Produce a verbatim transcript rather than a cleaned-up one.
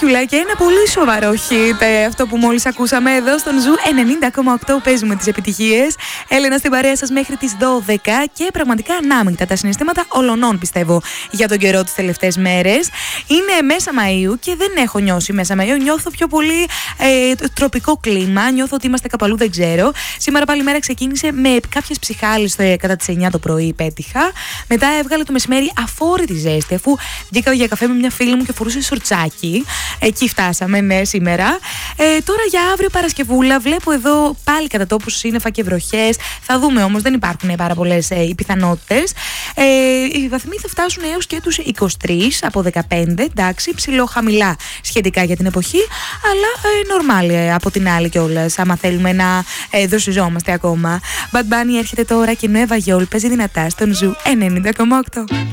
Και ένα πολύ σοβαρό hit, αυτό που μόλις ακούσαμε εδώ στον Ζου ενενήντα κόμμα οκτώ. Παίζουμε τις επιτυχίες. Έλενα στην παρέα σας μέχρι τις δώδεκα και πραγματικά ανάμεικτα τα συναισθήματα ολονών, πιστεύω, για τον καιρό τις τελευταίες μέρες. Είναι μέσα Μαΐου και δεν έχω νιώσει μέσα Μαΐου. Νιώθω πιο πολύ ε, τροπικό κλίμα. Νιώθω ότι είμαστε κάπου αλλού, δεν ξέρω. Σήμερα πάλι η μέρα ξεκίνησε με κάποιες ψυχάλες κατά τις εννιά το πρωί, πέτυχα. Μετά έβγαλε το μεσημέρι αφόρητη ζέστη, αφού βγήκα για καφέ με μια φίλη μου και φορούσε σορτσάκι. Εκεί φτάσαμε, ναι, σήμερα. Ε, τώρα για αύριο Παρασκευούλα βλέπω εδώ πάλι κατά τόπους σύννεφα και βροχές. Θα δούμε όμως, δεν υπάρχουν πάρα πολλές ε, οι πιθανότητες. Ε, οι βαθμοί θα φτάσουν έως και τους είκοσι τρεις από δεκαπέντε. Εντάξει, ψηλό χαμηλά σχετικά για την εποχή, αλλά ε, νορμάλ ε, από την άλλη κιόλας, άμα θέλουμε να ε, δροσιζόμαστε ακόμα. Bad Bunny έρχεται τώρα και Νουέβα Γιόλ παίζει δυνατά στον Ζου ενενήντα κόμμα οκτώ.